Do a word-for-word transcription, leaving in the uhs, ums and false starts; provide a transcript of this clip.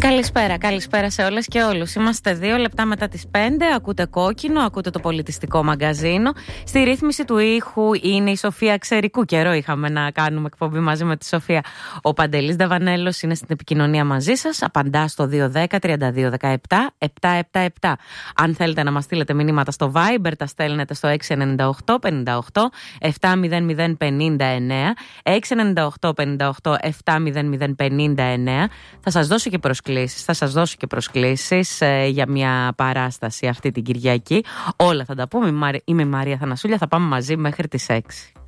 Καλησπέρα, καλησπέρα σε όλες και όλους. Είμαστε δύο λεπτά μετά τις πέντε. Ακούτε Κόκκινο, ακούτε το πολιτιστικό μαγκαζίνο. Στη ρύθμιση του ήχου είναι η Σοφία Ξερικού. Καιρό είχαμε να κάνουμε εκπομπή μαζί με τη Σοφία. Ο Παντελής Νταβανέλος είναι στην επικοινωνία μαζί σας. Απαντά στο δύο ένα μηδέν τριάντα δύο δεκαεπτά επτακόσια εβδομήντα επτά. Αν θέλετε να μας στείλετε μηνύματα στο Viber, τα στέλνετε στο έξι εννιά οκτώ πενήντα οκτώ επτά μηδέν μηδέν πενήντα εννέα. έξι εννιά οκτώ πενήντα οκτώ επτά μηδέν μηδέν πενήντα εννέα. Θα σας δώσω και προσκλήσεις. Θα σας δώσω και προσκλήσεις ε, για μια παράσταση αυτή την Κυριακή. Όλα θα τα πούμε. Είμαι η Μαρία Θανασούλια. Θα πάμε μαζί μέχρι τις έξι.